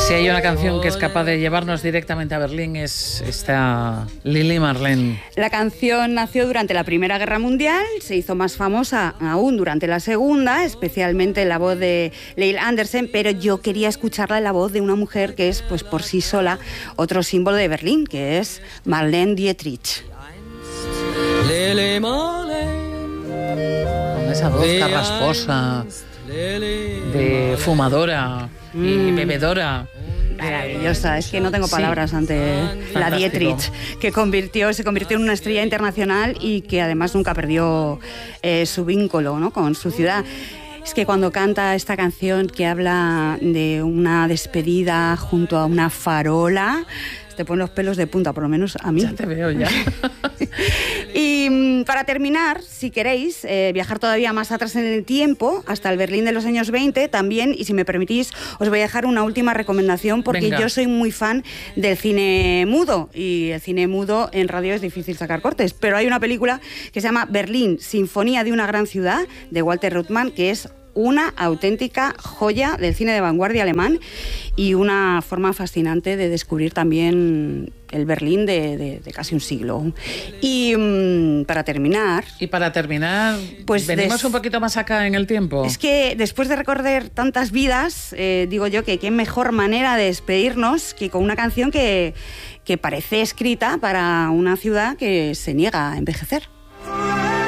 Si hay una canción que es capaz de llevarnos directamente a Berlín es esta Lili Marleen. La canción nació durante la Primera Guerra Mundial, se hizo más famosa aún durante la Segunda, especialmente la voz de Leil Andersen, pero yo quería escucharla en la voz de una mujer que es, pues por sí sola, otro símbolo de Berlín, que es Marlene Dietrich. Con esa voz carrasposa, de fumadora y bebedora. Maravillosa, es que no tengo palabras ante la Dietrich, que se convirtió en una estrella internacional y que además nunca perdió su vínculo, ¿no?, con su ciudad. Es que cuando canta esta canción que habla de una despedida junto a una farola, te ponen los pelos de punta, por lo menos a mí. Ya te veo, ya. Y para terminar, si queréis viajar todavía más atrás en el tiempo, hasta el Berlín de los años 20 también, y si me permitís, os voy a dejar una última recomendación, porque Venga. Yo soy muy fan del cine mudo, y el cine mudo en radio es difícil sacar cortes, pero hay una película que se llama Berlín, Sinfonía de una gran ciudad, de Walter Ruttmann, que es una auténtica joya del cine de vanguardia alemán y una forma fascinante de descubrir también el Berlín de casi un siglo. Y para terminar, pues venimos un poquito más acá en el tiempo. Es que después de recorrer tantas vidas, digo yo que qué mejor manera de despedirnos que con una canción que parece escrita para una ciudad que se niega a envejecer.